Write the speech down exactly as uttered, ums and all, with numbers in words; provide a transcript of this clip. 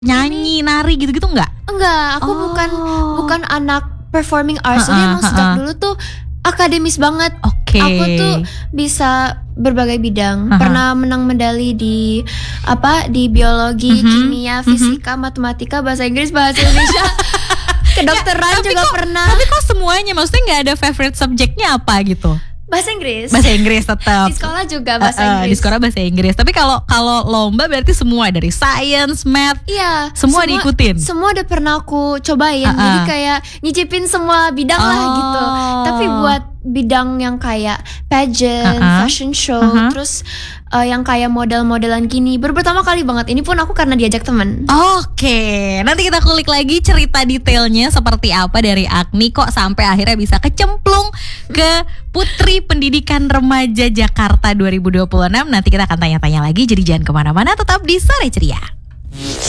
nyanyi, nari gitu-gitu enggak? Enggak, aku Oh. bukan bukan anak performing arts. Jadi Ha-ha, emang sejak ha-ha. dulu tuh akademis banget. Oke. Aku tuh bisa berbagai bidang. Ha-ha. Pernah menang medali di apa? Di biologi, Mhm, kimia, fisika, matematika, bahasa Inggris, bahasa Indonesia. Kedokteran Tapi juga kok- pernah. Tapi kok semuanya, maksudnya nggak ada favorite subjeknya apa gitu? Bahasa Inggris. Bahasa Inggris tetap. Di sekolah juga bahasa Eh, eh, Inggris. Di sekolah bahasa Inggris. Tapi kalau kalau lomba berarti semua dari science, math. Iya, Semua diikutin? Semua udah pernah aku cobain. Uh-uh. Jadi kayak nyicipin semua bidang lah Oh. gitu. Tapi buat bidang yang kayak pageant, Uh-uh. fashion show, Uh-huh. terus uh, yang kayak model-modelan gini, baru pertama kali banget. Ini pun aku karena diajak temen. Oke, nanti kita kulik lagi cerita detailnya seperti apa dari Agni kok sampai akhirnya bisa kecemplung ke Putri Pendidikan Remaja Jakarta dua ribu dua puluh enam. Nanti kita akan tanya-tanya lagi, jadi jangan kemana-mana, tetap di Sore Ceria.